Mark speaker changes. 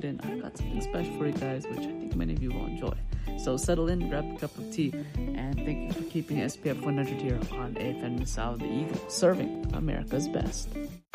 Speaker 1: tuned in. I've got something special for you guys, which I think many of you will enjoy. So settle in, grab a cup of tea, and thank you for keeping SPF 100 here on AFN Misao, the Eagle, serving America's best.